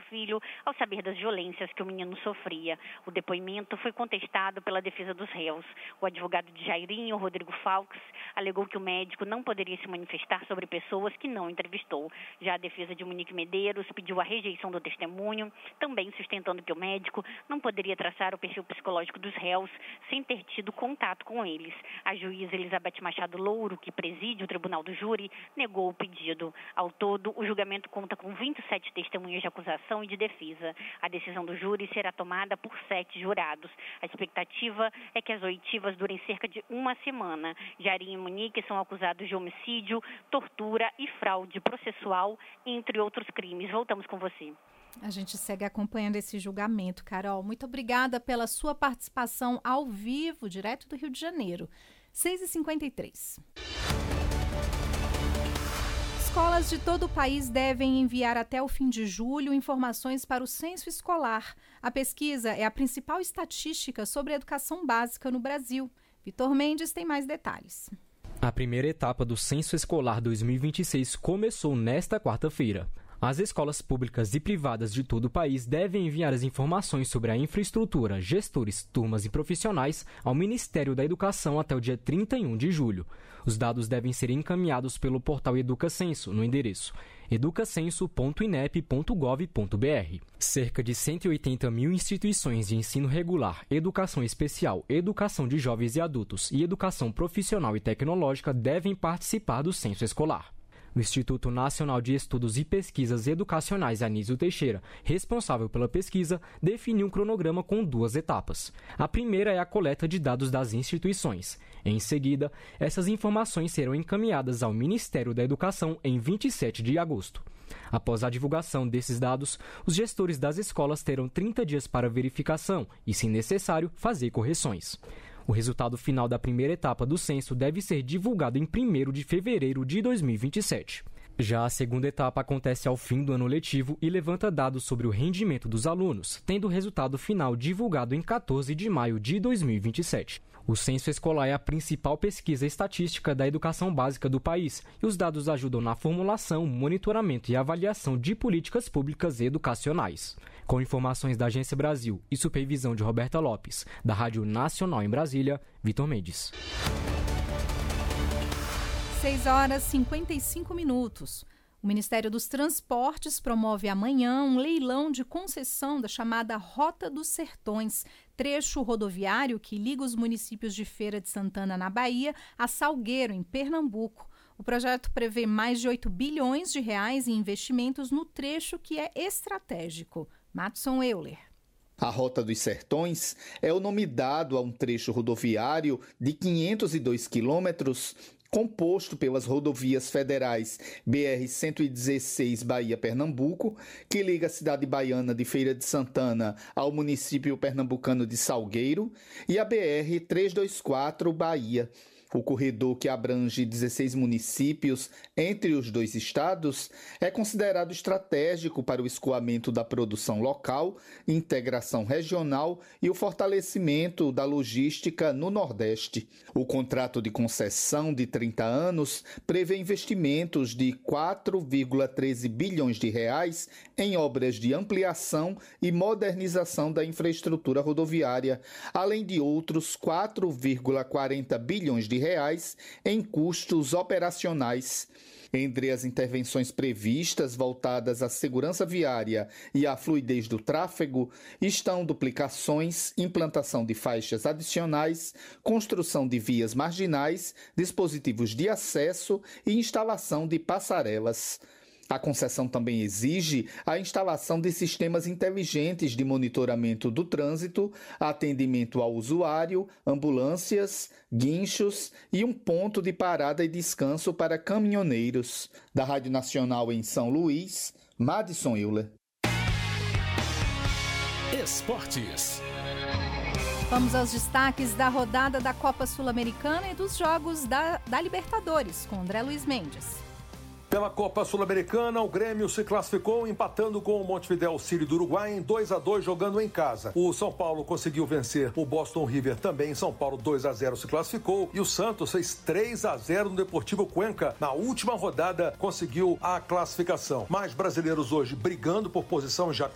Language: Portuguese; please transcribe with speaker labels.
Speaker 1: filho ao saber das violências que o menino sofria. O depoimento foi contestado pela defesa dos réus. O advogado de Jairinho, Rodrigo Falques, alegou que o médico não poderia se manifestar sobre pessoas que não entrevistou. Já a defesa de Monique Medeiros pediu a rejeição do testemunho, também sustentando que o médico não poderia traçar o perfil psicológico dos réus sem ter tido contato com eles. A juíza Elizabeth Machado Louro, que preside o tribunal do júri, negou o pedido. Ao todo, o julgamento conta com 27 testemunhas de acusação e de defesa. A decisão do júri será tomada por 7 jurados. A expectativa é que as oitivas durem cerca de uma semana. Jairinho e Monique são acusados de homicídio, tortura e fraude processual, entre outros crimes. Voltamos com você.
Speaker 2: A gente segue acompanhando esse julgamento, Carol. Muito obrigada pela sua participação ao vivo, direto do Rio de Janeiro. 6h53. Escolas de todo o país devem enviar até o fim de julho informações para o censo escolar. A pesquisa é a principal estatística sobre a educação básica no Brasil. Vitor Mendes tem mais detalhes.
Speaker 3: A primeira etapa do Censo Escolar 2026 começou nesta quarta-feira. As escolas públicas e privadas de todo o país devem enviar as informações sobre a infraestrutura, gestores, turmas e profissionais ao Ministério da Educação até o dia 31 de julho. Os dados devem ser encaminhados pelo portal EducaCenso, no endereço educacenso.inep.gov.br. Cerca de 180 mil instituições de ensino regular, educação especial, educação de jovens e adultos e educação profissional e tecnológica devem participar do censo escolar. O Instituto Nacional de Estudos e Pesquisas Educacionais Anísio Teixeira, responsável pela pesquisa, definiu um cronograma com 2 etapas. A primeira é a coleta de dados das instituições. Em seguida, essas informações serão encaminhadas ao Ministério da Educação em 27 de agosto. Após a divulgação desses dados, os gestores das escolas terão 30 dias para verificação e, se necessário, fazer correções. O resultado final da primeira etapa do censo deve ser divulgado em 1º de fevereiro de 2027. Já a segunda etapa acontece ao fim do ano letivo e levanta dados sobre o rendimento dos alunos, tendo o resultado final divulgado em 14 de maio de 2027. O censo escolar é a principal pesquisa estatística da educação básica do país e os dados ajudam na formulação, monitoramento e avaliação de políticas públicas educacionais. Com informações da Agência Brasil e supervisão de Roberta Lopes, da Rádio Nacional em Brasília, Vitor Mendes.
Speaker 2: 6h55. O Ministério dos Transportes promove amanhã um leilão de concessão da chamada Rota dos Sertões, trecho rodoviário que liga os municípios de Feira de Santana, na Bahia, a Salgueiro, em Pernambuco. O projeto prevê mais de 8 bilhões de reais em investimentos no trecho que é estratégico. Matson Euler.
Speaker 4: A Rota dos Sertões é o nome dado a um trecho rodoviário de 502 quilômetros composto pelas rodovias federais BR-116 Bahia-Pernambuco, que liga a cidade baiana de Feira de Santana ao município pernambucano de Salgueiro, e a BR-324 Bahia. O corredor, que abrange 16 municípios entre os 2 estados, é considerado estratégico para o escoamento da produção local, integração regional e o fortalecimento da logística no Nordeste. O contrato de concessão de 30 anos prevê investimentos de 4,13 bilhões de reais em obras de ampliação e modernização da infraestrutura rodoviária, além de outros 4,40 bilhões de reais em custos operacionais. Entre as intervenções previstas voltadas à segurança viária e à fluidez do tráfego estão duplicações, implantação de faixas adicionais, construção de vias marginais, dispositivos de acesso e instalação de passarelas. A concessão também exige a instalação de sistemas inteligentes de monitoramento do trânsito, atendimento ao usuário, ambulâncias, guinchos e um ponto de parada e descanso para caminhoneiros. Da Rádio Nacional em São Luís, Madison Euler.
Speaker 5: Esportes.
Speaker 2: Vamos aos destaques da rodada da Copa Sul-Americana e dos jogos da Libertadores, com André Luiz Mendes.
Speaker 6: Pela Copa Sul-Americana, o Grêmio se classificou empatando com o Montevideo City do Uruguai em 2-2 jogando em casa. O São Paulo conseguiu vencer o Boston River também em São Paulo, 2-0 se classificou. E o Santos fez 3-0 no Deportivo Cuenca. Na última rodada conseguiu a classificação. Mais brasileiros hoje brigando por posição já